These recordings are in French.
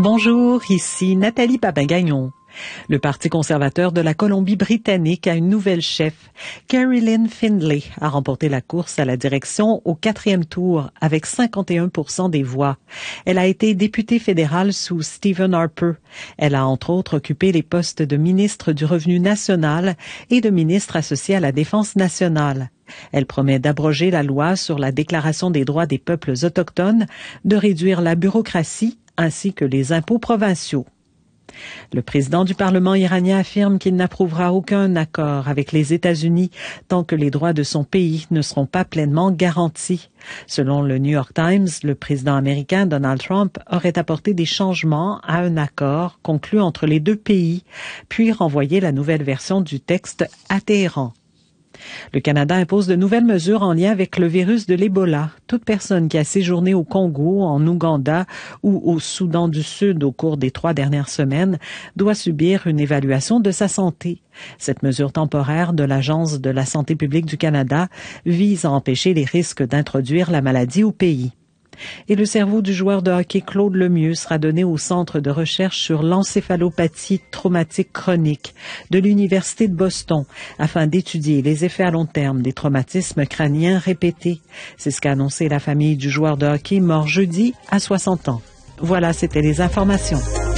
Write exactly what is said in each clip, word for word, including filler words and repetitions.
Bonjour, ici Nathalie Papin-Gagnon. Le Parti conservateur de la Colombie-Britannique a une nouvelle chef. Carrie-Lynne Findlay a remporté la course à la direction au quatrième tour avec cinquante et un pour cent des voix. Elle a été députée fédérale sous Stephen Harper. Elle a entre autres occupé les postes de ministre du Revenu national et de ministre associé à la Défense nationale. Elle promet d'abroger la loi sur la Déclaration des droits des peuples autochtones, de réduire la bureaucratie ainsi que les impôts provinciaux. Le président du Parlement iranien affirme qu'il n'approuvera aucun accord avec les États-Unis tant que les droits de son pays ne seront pas pleinement garantis. Selon le New York Times, le président américain Donald Trump aurait apporté des changements à un accord conclu entre les deux pays, puis renvoyé la nouvelle version du texte à Téhéran. Le Canada impose de nouvelles mesures en lien avec le virus de l'Ebola. Toute personne qui a séjourné au Congo, en Ouganda ou au Soudan du Sud au cours des trois dernières semaines doit subir une évaluation de sa santé. Cette mesure temporaire de l'Agence de la santé publique du Canada vise à empêcher les risques d'introduire la maladie au pays. Et le cerveau du joueur de hockey Claude Lemieux sera donné au Centre de recherche sur l'encéphalopathie traumatique chronique de l'Université de Boston afin d'étudier les effets à long terme des traumatismes crâniens répétés. C'est ce qu'a annoncé la famille du joueur de hockey mort jeudi à soixante ans. Voilà, c'était les informations.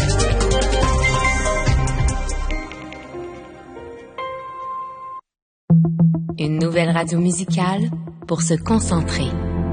Une nouvelle radio musicale pour se concentrer.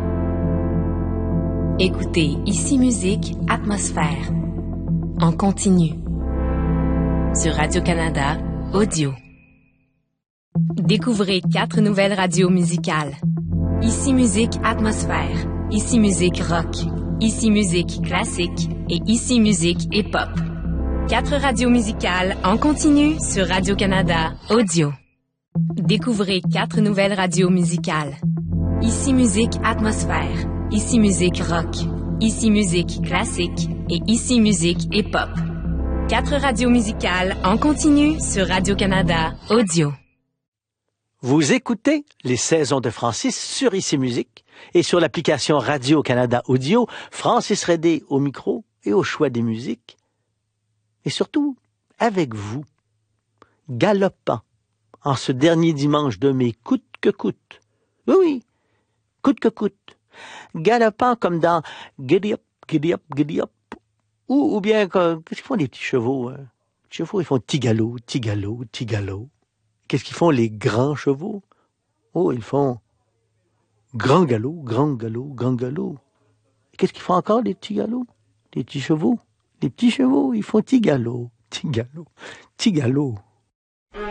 Écoutez Ici Musique Atmosphère en continu sur Radio-Canada Audio. Découvrez quatre nouvelles radios musicales. Ici Musique Atmosphère, Ici Musique Rock, Ici Musique Classique et Ici Musique Hip-Hop. Quatre radios musicales en continu sur Radio-Canada Audio. Découvrez quatre nouvelles radios musicales. Ici Musique Atmosphère, Ici Musique Rock, Ici Musique Classique et Ici Musique Hip-Hop. Quatre radios musicales en continu sur Radio-Canada Audio. Vous écoutez les saisons de Francis sur Ici Musique et sur l'application Radio-Canada Audio, Francis Redé au micro et au choix des musiques. Et surtout, avec vous, galopant en ce dernier dimanche de mai, coûte que coûte. Oui, oui, coûte que coûte. Galopant comme dans Giddy Up, Giddy Up, Giddy Up. Ou, ou bien, qu'est-ce qu'ils font les petits chevaux? Hein? Les petits chevaux, ils font tigalo, tigalo, tigalo. Qu'est-ce qu'ils font les grands chevaux? Oh, ils font grand galop, grand galop, grand galop. Qu'est-ce qu'ils font encore les petits galops? Les petits chevaux? Les petits chevaux, ils font tigalo, tigalo, tigalo.